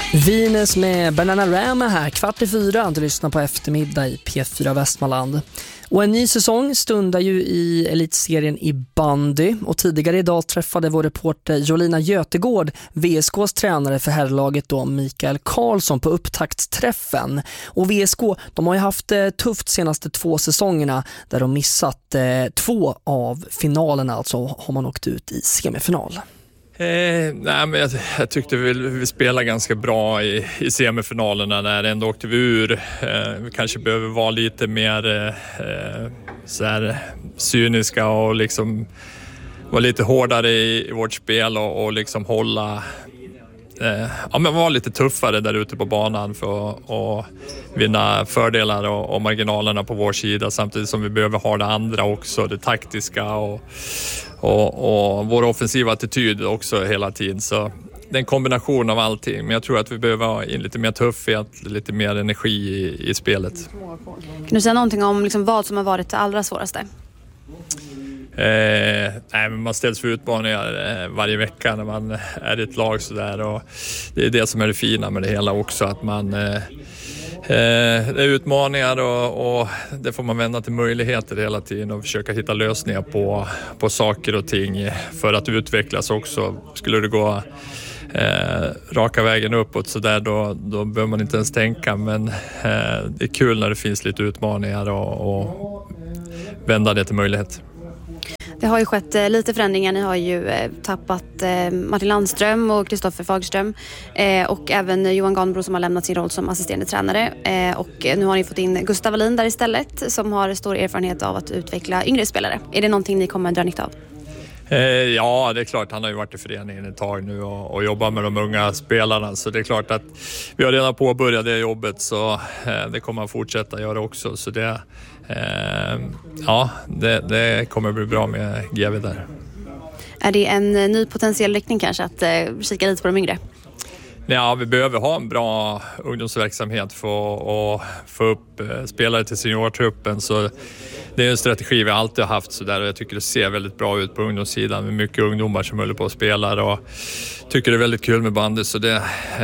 Venus med Bananarama här, 3:15. Du lyssnar på eftermiddag i P4 Västmanland. Och en ny säsong stundar ju i elitserien i bandy. Och tidigare idag träffade vår reporter Jolina Götegård VSKs tränare för herrlaget då, Mikael Karlsson, på upptaktsträffen. Och VSK, de har ju haft tufft senaste 2 säsongerna där de missat 2 av finalerna. Alltså har man åkt ut i semifinal. Nej, men jag tyckte vi spelade ganska bra i semifinalerna. När ändå åkte vi ur. Vi kanske behöver vara lite mer så här cyniska och liksom vara lite hårdare i vårt spel och liksom hålla men vara lite tuffare där ute på banan för att vinna fördelar och marginalerna på vår sida, samtidigt som vi behöver ha det andra också, det taktiska och vår offensiva attityd också hela tiden. Så det är en kombination av allting, men jag tror att vi behöver ha in lite mer tuffhet, lite mer energi i spelet. Kan du säga någonting om liksom vad som har varit det allra svåraste? Men man ställs för utmaningar varje vecka när man är i ett lag sådär, och det är det som är det fina med det hela också, att man det är utmaningar och det får man vända till möjligheter hela tiden och försöka hitta lösningar på saker och ting för att utvecklas också. Skulle det gå raka vägen uppåt så där, då behöver man inte ens tänka, men det är kul när det finns lite utmaningar och vända det till möjlighet. Det har ju skett lite förändringar. Ni har ju tappat Martin Landström och Kristoffer Fagerström och även Johan Ganbro som har lämnat sin roll som assisterande tränare. Och nu har ni fått in Gustav Wallin där istället, som har stor erfarenhet av att utveckla yngre spelare. Är det någonting ni kommer att dra nytta av? Ja, det är klart. Han har ju varit i föreningen ett tag nu och jobbar med de unga spelarna. Så det är klart att vi har redan påbörjat det jobbet, så det kommer han fortsätta göra också. Så det kommer bli bra med GV där. Är det en ny potentiell riktning kanske att kika lite på de yngre? Ja, vi behöver ha en bra ungdomsverksamhet för att få upp spelare till seniortruppen, så det är en strategi vi alltid har haft så där, och jag tycker det ser väldigt bra ut på ungdomssidan med mycket ungdomar som håller på att spela, och tycker det är väldigt kul med bandy, så vi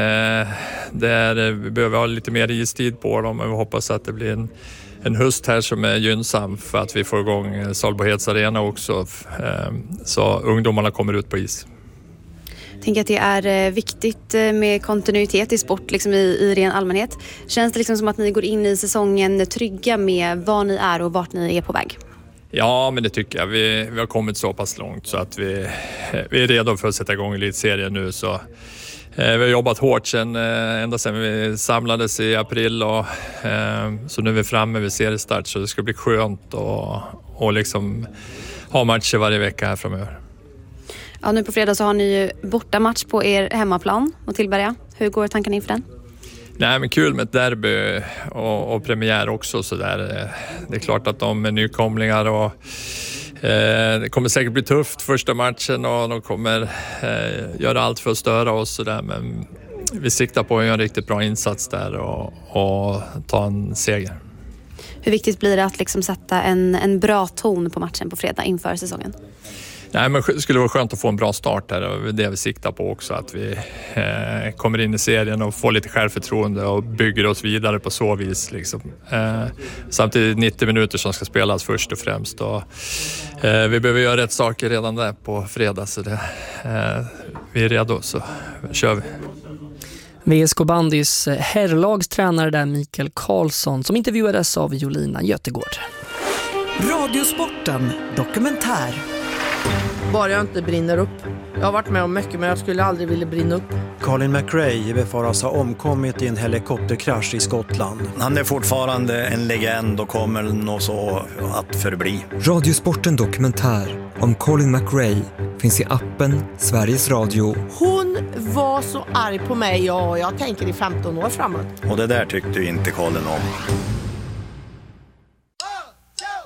behöver ha lite mer istid på dem, och vi hoppas att det blir en höst här som är gynnsam för att vi får igång Salboheds arena också, så ungdomarna kommer ut på is. Jag tänker att det är viktigt med kontinuitet i sport liksom i ren allmänhet. Känns det liksom som att ni går in i säsongen trygga med var ni är och vart ni är på väg? Ja, men det tycker jag. Vi har kommit så pass långt så att vi är redo för att sätta igång elitserien nu. Så vi har jobbat hårt ända sedan vi samlades i april, så nu är vi framme vid seriestart, så det ska bli skönt och liksom ha matcher varje vecka här framöver. Ja, nu på fredag så har ni ju bortamatch på er hemmaplan mot Tillberga. Hur går tankarna inför den? Nej, men kul med ett derby och premiär också. Så där. Det är klart att de är nykomlingar och det kommer säkert bli tufft första matchen, och de kommer göra allt för att störa oss. Så där. Men vi siktar på att göra en riktigt bra insats där och ta en seger. Hur viktigt blir det att liksom sätta en bra ton på matchen på fredag inför säsongen? Nej, men det skulle vara skönt att få en bra start här, och det är det vi siktar på också, att vi kommer in i serien och får lite självförtroende och bygger oss vidare på så vis liksom. Samtidigt 90 minuter som ska spelas först och främst, och vi behöver göra rätt saker redan där på fredag, så vi är redo, så kör vi. VSK Bandys herrlagstränare där, Mikael Karlsson, som intervjuades av Jolina Götegård. Radiosporten dokumentär. Bara jag inte brinner upp. Jag har varit med om mycket, men jag skulle aldrig vilja brinna upp. Colin McRae befaras ha omkommit i en helikopterkrasch i Skottland. Han är fortfarande en legend och kommer nog så att förbli. Radiosporten dokumentär om Colin McRae finns i appen Sveriges Radio. Hon var så arg på mig, och jag tänker i 15 år framåt. Och det där tyckte inte Colin om.